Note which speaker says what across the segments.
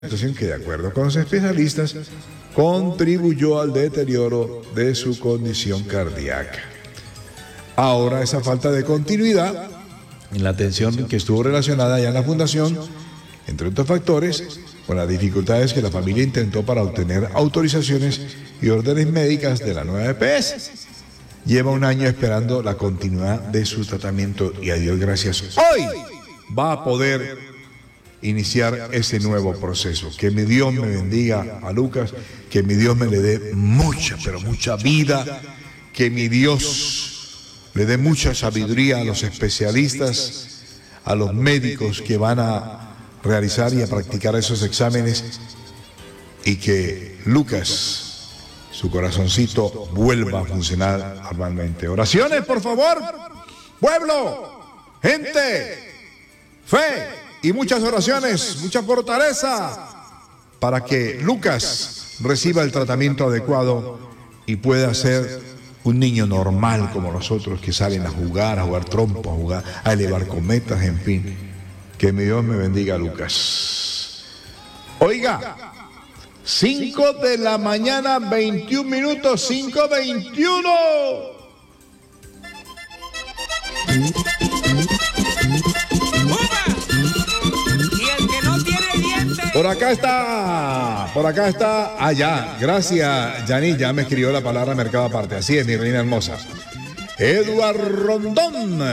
Speaker 1: Situación que, de acuerdo con los especialistas, contribuyó al deterioro de su condición cardíaca. Ahora, esa falta de continuidad en la atención que estuvo relacionada ya en la fundación, entre otros factores, con las dificultades que la familia intentó para obtener autorizaciones y órdenes médicas de la nueva EPS. Lleva un año esperando la continuidad de su tratamiento y a Dios gracias, hoy va a poder iniciar ese nuevo proceso. Que mi Dios me bendiga a Lucas, que mi Dios me le dé mucha, pero mucha vida, que mi Dios le dé mucha sabiduría a los especialistas, a los médicos que van a realizar y a practicar esos exámenes, y que Lucas, su corazoncito, vuelva a funcionar normalmente. Oraciones, por favor, pueblo, gente, fe y muchas oraciones, mucha fortaleza para que Lucas reciba el tratamiento adecuado y pueda ser un niño normal como los otros que salen a jugar trompo, a elevar cometas, en fin. Que mi Dios me bendiga, Lucas. Oiga, 5 de la mañana, 21 minutos, 5:21. Por acá está, ya, gracias, Yanis, ya me escribió la palabra mercado aparte, así es, mi reina hermosa. Eduardo Rondón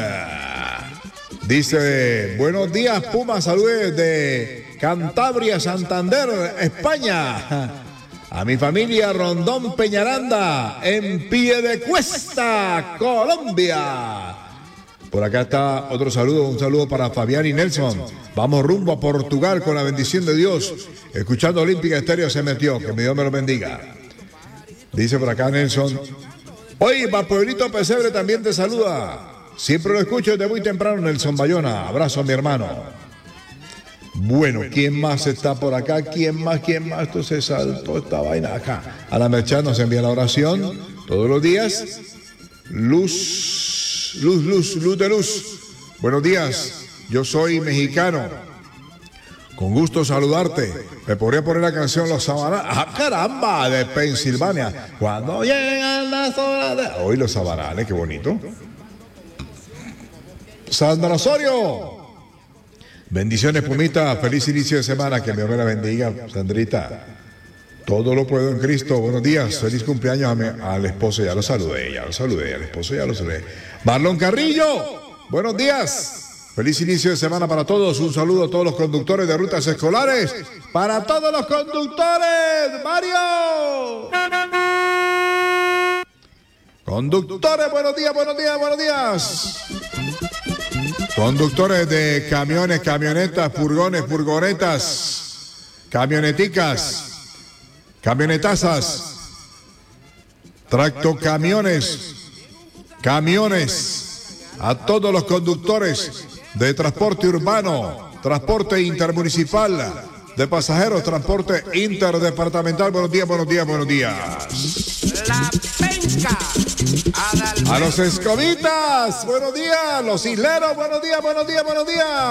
Speaker 1: dice, buenos días, Puma, saludos de Cantabria, Santander, España. A mi familia Rondón Peñaranda, en Piedecuesta, Colombia. Por acá está otro saludo, un saludo para Fabián y Nelson. Vamos rumbo a Portugal con la bendición de Dios. Escuchando Olímpica Estéreo se metió, que mi Dios me lo bendiga. Dice por acá Nelson, oye, para Pueblito Pesebre también te saluda. Siempre lo escucho desde muy temprano, Nelson Bayona. Abrazo a mi hermano. Bueno, ¿quién más está por acá? ¿Quién más? Esto se saltó esta vaina acá. A la Merchan nos envía la oración todos los días. Luz de luz. Buenos días, yo soy mexicano. Con gusto saludarte. Me podría poner la canción Los Sabanales. ¡Ah, caramba! De Pensilvania. Cuando llegan las horas de... Hoy Los Sabanales, qué bonito. Sandra Osorio. Bendiciones, Pumita. Feliz inicio de semana. Que Dios me la bendiga, Sandrita. Todo lo puedo en Cristo. Buenos días. Feliz cumpleaños al esposo. Ya lo saludé. Al esposo ya lo saludé. Marlon Carrillo. Buenos días. Feliz inicio de semana para todos. Un saludo a todos los conductores de rutas escolares. Para todos los conductores. Mario. Conductores, buenos días. Conductores de camiones, camionetas, furgonetas, camioneticas, camionetazas, tractocamiones, a todos los conductores de transporte urbano, transporte intermunicipal, de pasajeros, transporte interdepartamental. Buenos días.
Speaker 2: La penca.
Speaker 1: A los escobitas, buenos días. Los isleros, buenos días.